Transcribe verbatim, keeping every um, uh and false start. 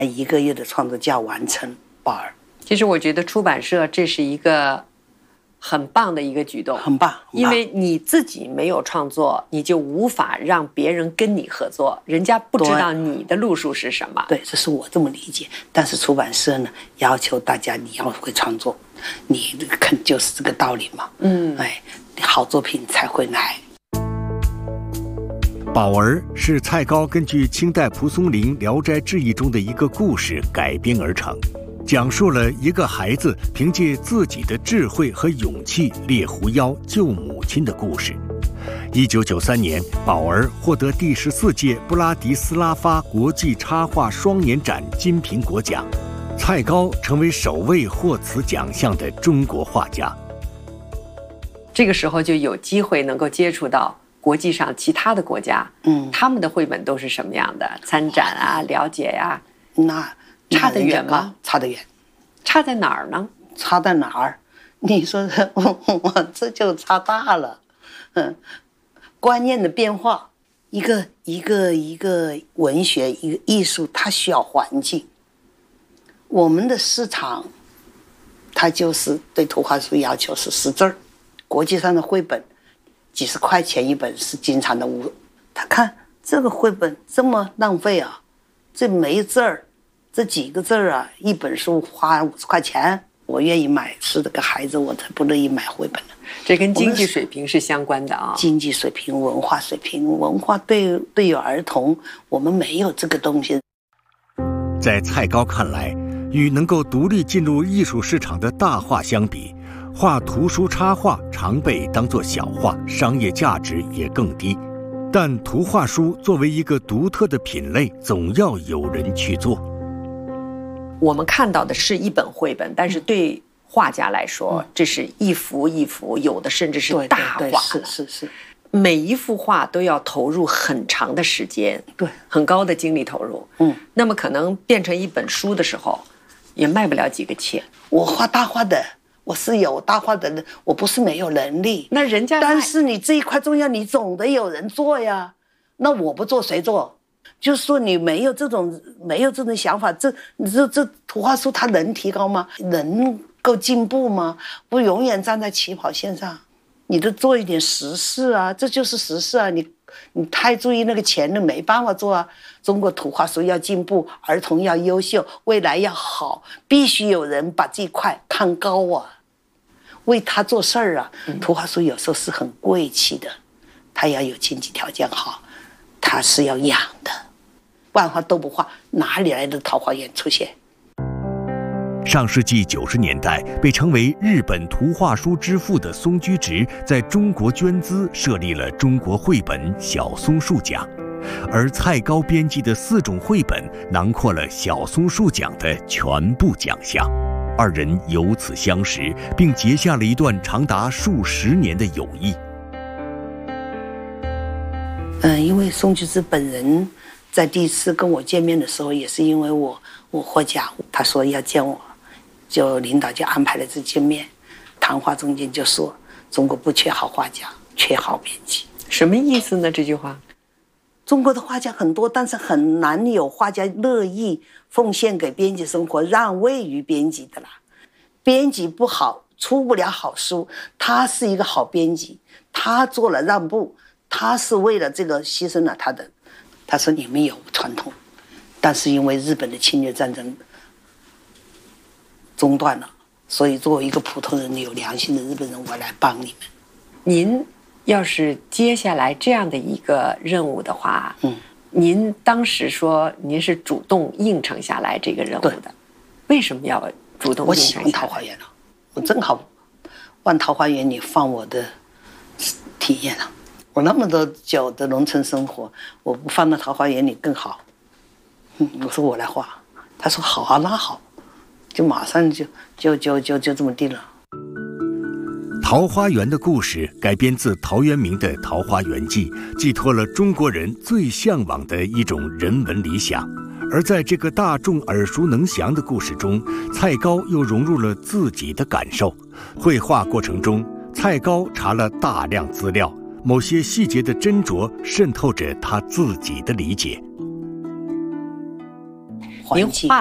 一个月的创作就要完成宝儿。 其实我觉得出版社这是一个很棒的一个举动， 很棒，很棒， 因为你自己没有创作，你就无法让别人跟你合作，人家不知道你的路数是什么。 对，这是我这么理解。但是出版社呢，要求大家你要会创作，你肯就是这个道理嘛。嗯，哎，好作品才会来。 宝儿是蔡高根据清代蒲松龄《聊斋志异》中的一个故事改编而成，讲述了一个孩子凭借自己的智慧和勇气猎狐妖救母亲的故事。一九九三年，宝儿获得第十四届布拉迪斯拉发国际插画双年展金苹果奖，蔡高成为首位获此奖项的中国画家。 这个时候就有机会能够接触到国际上其他的国家，嗯，他们的绘本都是什么样的？参展啊，了解呀、 啊，那差得远吗？ 差得远。 差在哪儿呢？ 差在哪儿？你说我这就差大了。嗯，观念的变化，一个一个一个文学，一个艺术，它需要环境。我们的市场，它就是对图画书要求是识字儿，国际上的绘本。几十块钱一本是经常的无，他看这个绘本这么浪费啊，这没字儿，这几个字儿啊，一本书花五十块钱，我愿意买，是这个孩子我才不乐意买绘本了。 这跟经济水平是相关的啊， 经济水平、文化水平，文化对对于儿童，我们没有这个东西。 在蔡高看来，与能够独立进入艺术市场的大画相比，画图书插画常被当作小画，商业价值也更低。但图画书作为一个独特的品类，总要有人去做。 我们看到的是一本绘本，但是对画家来说，嗯、这是一幅一幅，有的甚至是大画。 对对对，是是是。 每一幅画都要投入很长的时间， 对， 很高的精力投入。嗯，那么可能变成一本书的时候，也卖不了几个钱。 我画大画的。我是有大画的人，我不是没有能力。 那人家， 但是你这一块重要，你总得有人做呀。那我不做谁做？就是说你没有这种没有这种想法，这这这图画书它能提高吗？能够进步吗？不永远站在起跑线上，你都做一点实事啊，这就是实事啊。你你太注意那个钱了，没办法做啊。中国图画书要进步，儿童要优秀，未来要好，必须有人把这一块看高啊，为他做事儿啊。图画书有时候是很贵气的，他要有经济条件好，他是要养的，万画都不画，哪里来的桃花源出现？ 上世纪九十年代，被称为日本图画书之父的松居直在中国捐资设立了中国绘本小松树奖，而蔡高编辑的四种绘本囊括了小松树奖的全部奖项。二人由此相识，并结下了一段长达数十年的友谊。 嗯，因为松居直本人在第一次跟我见面的时候，也是因为我我获奖，他说要见我，就领导就安排了这见面。谈话中间就说，中国不缺好画家，缺好编辑。 什么意思呢？这句话， 中国的画家很多，但是很难有画家乐意奉献给编辑生活，让位于编辑的啦。编辑不好，出不了好书。他是一个好编辑，他做了让步，他是为了这个牺牲了他的。他说你们有传统，但是因为日本的侵略战争中断了，所以作为一个普通人有良心的日本人，我来帮你们。 您要是接下来这样的一个任务的话，嗯，您当时说您是主动应承下来这个任务的，为什么要主动应承下来？ 我喜欢桃花源了，我正好往桃花源里放我的体验了。我那么多久的农村生活，我不放到桃花源里更好。嗯，我说我来画，他说好啊，那好，就马上就就就就就这么定了。 桃花源的故事改编自陶渊明的《桃花源记》，寄托了中国人最向往的一种人文理想。而在这个大众耳熟能详的故事中，蔡高又融入了自己的感受。绘画过程中，蔡高查了大量资料，某些细节的斟酌渗透着他自己的理解。 环境。